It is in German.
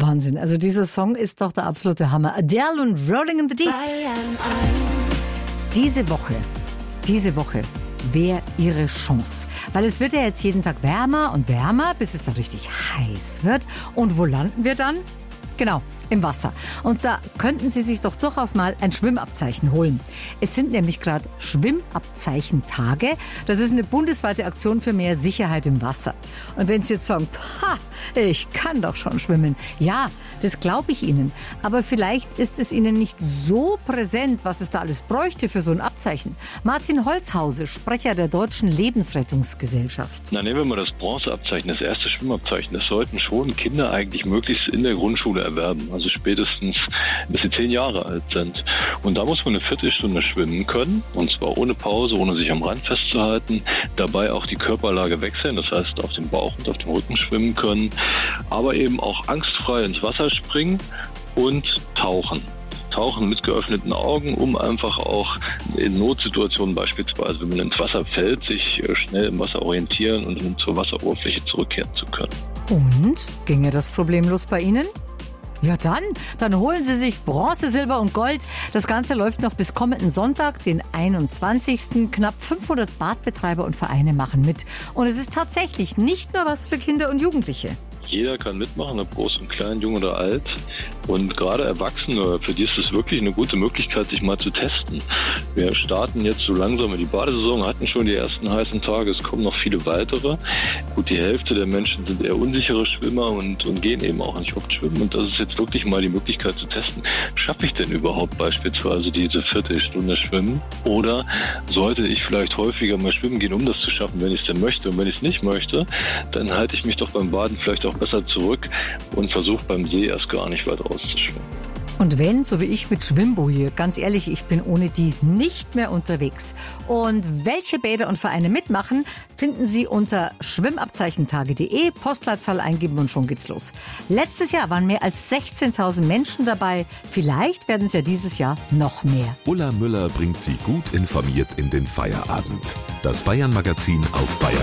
Wahnsinn. Also dieser Song ist doch der absolute Hammer. Adele und Rolling in the Deep. Diese Woche wäre ihre Chance. Weil es wird ja jetzt jeden Tag wärmer und wärmer, bis es dann richtig heiß wird. Und wo landen wir dann? Genau, im Wasser. Und da könnten Sie sich doch durchaus mal ein Schwimmabzeichen holen. Es sind nämlich gerade Schwimmabzeichentage. Das ist eine bundesweite Aktion für mehr Sicherheit im Wasser. Und wenn Sie jetzt sagen, ich kann doch schon schwimmen. Ja, das glaube ich Ihnen. Aber vielleicht ist es Ihnen nicht so präsent, was es da alles bräuchte für so ein Abzeichen. Martin Holzhause, Sprecher der Deutschen Lebensrettungsgesellschaft. Na, nehmen wir mal das Bronzeabzeichen, das erste Schwimmabzeichen. Das sollten schon Kinder eigentlich möglichst in der Grundschule erwerben. Also spätestens, bis sie 10 Jahre alt sind. Und da muss man eine Viertelstunde schwimmen können. Und zwar ohne Pause, ohne sich am Rand festzuhalten. Dabei auch die Körperlage wechseln. Das heißt, auf dem Bauch und auf dem Rücken schwimmen können. Aber eben auch angstfrei ins Wasser springen und tauchen. Tauchen mit geöffneten Augen, um einfach auch in Notsituationen beispielsweise, wenn man ins Wasser fällt, sich schnell im Wasser orientieren und zur Wasseroberfläche zurückkehren zu können. Und? Ginge das problemlos bei Ihnen? Ja dann holen Sie sich Bronze, Silber und Gold. Das Ganze läuft noch bis kommenden Sonntag, den 21. Knapp 500 Badbetreiber und Vereine machen mit. Und es ist tatsächlich nicht nur was für Kinder und Jugendliche. Jeder kann mitmachen, ob groß und klein, jung oder alt. Und gerade Erwachsene, für die ist es wirklich eine gute Möglichkeit, sich mal zu testen. Wir starten jetzt so langsam in die Badesaison, hatten schon die ersten heißen Tage, es kommen noch viele weitere. Gut, die Hälfte der Menschen sind eher unsichere Schwimmer und gehen eben auch nicht oft schwimmen. Und das ist jetzt wirklich mal die Möglichkeit zu testen. Schaffe ich denn überhaupt beispielsweise diese Viertelstunde Schwimmen? Oder sollte ich vielleicht häufiger mal schwimmen gehen, um das zu schaffen, wenn ich es denn möchte? Und wenn ich es nicht möchte, dann halte ich mich doch beim Baden vielleicht auch besser zurück und versuche beim See erst gar nicht weit rauszuschwimmen. Und wenn, so wie ich mit Schwimmboje, ganz ehrlich, ich bin ohne die nicht mehr unterwegs. Und welche Bäder und Vereine mitmachen, finden Sie unter schwimmabzeichentage.de, Postleitzahl eingeben und schon geht's los. Letztes Jahr waren mehr als 16.000 Menschen dabei. Vielleicht werden es ja dieses Jahr noch mehr. Ulla Müller bringt Sie gut informiert in den Feierabend. Das Bayern-Magazin auf Bayern